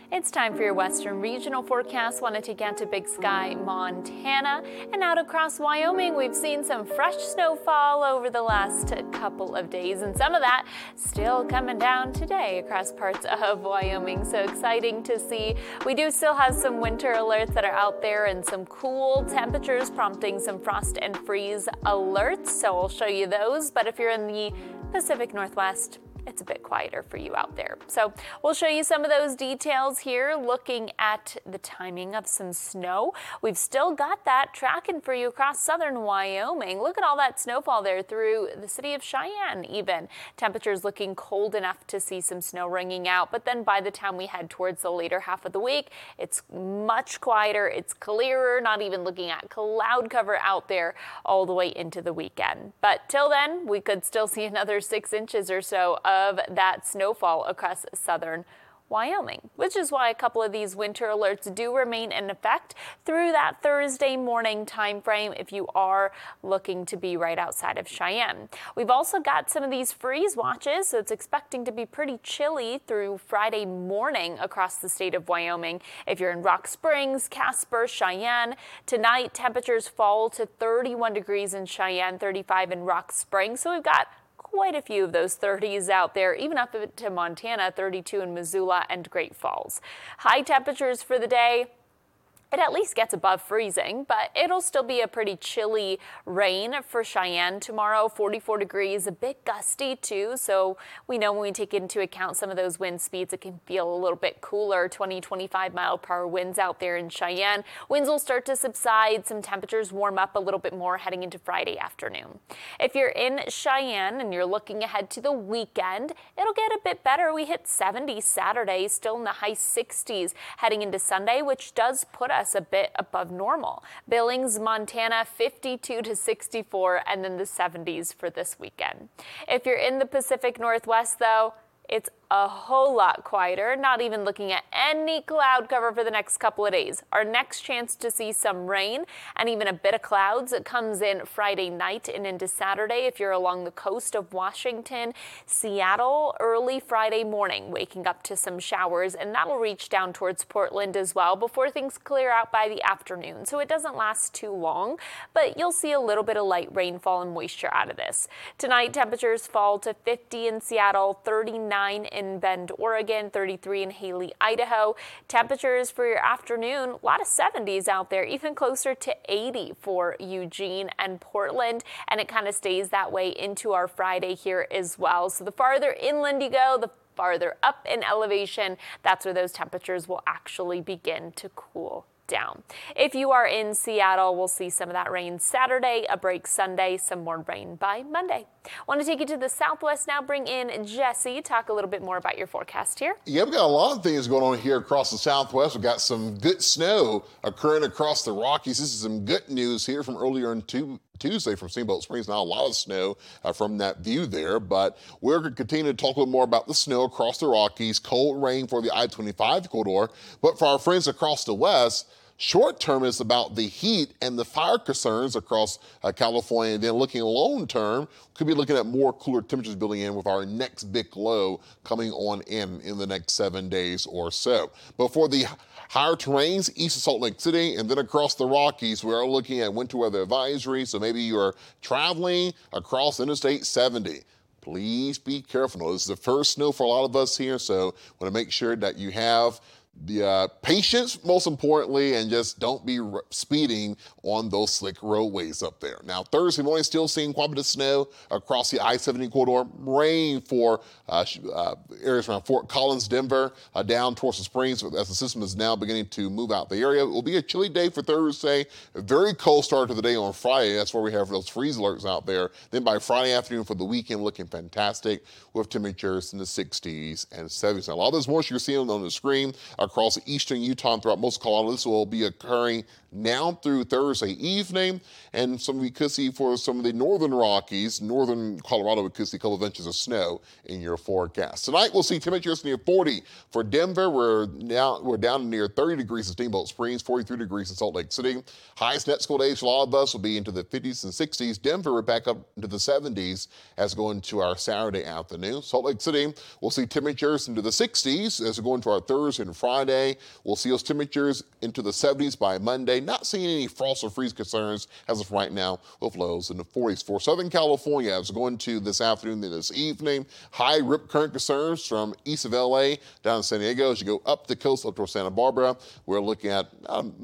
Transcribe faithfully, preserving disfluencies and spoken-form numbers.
It's time for your Western Regional Forecast. Want to take out to Big Sky, Montana, and out across Wyoming. We've seen some fresh snowfall over the last couple of days, and some of that still coming down today across parts of Wyoming. So exciting to see. We do still have some winter alerts that are out there and some cool temperatures prompting some frost and freeze alerts. So I'll show you those. But if you're in the Pacific Northwest, it's a bit quieter for you out there. So we'll show you some of those details here, looking at the timing of some snow. We've still got that tracking for you across southern Wyoming. Look at all that snowfall there through the city of Cheyenne even. Temperatures looking cold enough to see some snow ringing out, but then by the time we head towards the later half of the week, it's much quieter, it's clearer, not even looking at cloud cover out there all the way into the weekend. But till then, we could still see another six inches or so of of that snowfall across southern Wyoming, which is why a couple of these winter alerts do remain in effect through that Thursday morning time frame if you are looking to be right outside of Cheyenne. We've also got some of these freeze watches, so it's expecting to be pretty chilly through Friday morning across the state of Wyoming. If you're in Rock Springs, Casper, Cheyenne, tonight temperatures fall to thirty-one degrees in Cheyenne, thirty-five in Rock Springs, so we've got quite a few of those thirties out there, even up to Montana, thirty-two in Missoula and Great Falls. High temperatures for the day. It at least gets above freezing, but it'll still be a pretty chilly rain for Cheyenne tomorrow. forty-four degrees, a bit gusty too, so we know when we take into account some of those wind speeds, it can feel a little bit cooler. twenty, twenty-five mile per hour winds out there in Cheyenne. Winds will start to subside, some temperatures warm up a little bit more heading into Friday afternoon. If you're in Cheyenne and you're looking ahead to the weekend, it'll get a bit better. We hit seventy Saturday, still in the high sixties heading into Sunday, which does put us a bit above normal. Billings, Montana, fifty-two to sixty-four, and then the seventies for this weekend. If you're in the Pacific Northwest, though, it's a whole lot quieter, not even looking at any cloud cover for the next couple of days. Our next chance to see some rain and even a bit of clouds, it comes in Friday night and into Saturday if you're along the coast of Washington. Seattle, early Friday morning, waking up to some showers, and that'll reach down towards Portland as well before things clear out by the afternoon. So it doesn't last too long, but you'll see a little bit of light rainfall and moisture out of this. Tonight, temperatures fall to fifty in Seattle, thirty-nine in Bend, Oregon, thirty-three in Haley, Idaho. Temperatures for your afternoon, a lot of seventies out there, even closer to eighty for Eugene and Portland, and it kind of stays that way into our Friday here as well. So the farther inland you go, the farther up in elevation, that's where those temperatures will actually begin to cool down. If you are in Seattle, we'll see some of that rain Saturday, a break Sunday, some more rain by Monday. Want to take you to the southwest now, bring in Jesse, talk a little bit more about your forecast here. Yeah, we've got a lot of things going on here across the southwest. We've got some good snow occurring across the Rockies. This is some good news here from earlier in two Tuesday from Steamboat Springs. Now a lot of snow uh, from that view there, but we're going to continue to talk a little more about the snow across the Rockies, cold rain for the I twenty-five corridor, but for our friends across the west, short term is about the heat and the fire concerns across uh, California. And then looking long term, could be looking at more cooler temperatures building in with our next big low coming on in in the next seven days or so. But for the higher terrains east of Salt Lake City and then across the Rockies, we are looking at winter weather advisory. So maybe you're traveling across Interstate seventy. Please be careful. This is the first snow for a lot of us here, so want to make sure that you have the uh, patience, most importantly, and just don't be r- speeding on those slick roadways up there. Now, Thursday morning, still seeing quite a bit of snow across the I seventy corridor. Rain for uh, sh- uh, areas around Fort Collins, Denver, uh, down towards the Springs, as the system is now beginning to move out the area. It will be a chilly day for Thursday. A very cold start to the day on Friday. That's where we have those freeze alerts out there. Then by Friday afternoon for the weekend, looking fantastic with temperatures in the sixties and seventies. Now, a lot of this moisture you're seeing on the screen across eastern Utah and throughout most of Colorado. This will be occurring now through Thursday evening, and some we could see for some of the northern Rockies, northern Colorado, we could see a couple of inches of snow in your forecast. Tonight we'll see temperatures near forty for Denver. We're now we're down near thirty degrees in Steamboat Springs, forty-three degrees in Salt Lake City. Highest net school days for a lot of us will be into the fifties and sixties. Denver, we're back up into the seventies as we go into our Saturday afternoon. Salt Lake City, we'll see temperatures into the sixties as we go into our Thursday and Friday. Friday. We'll see those temperatures into the seventies by Monday. Not seeing any frost or freeze concerns as of right now, with lows in the forties. For Southern California, as we're going to this afternoon and this evening, high rip current concerns from east of L A down in San Diego. As you go up the coast up towards Santa Barbara, we're looking at um,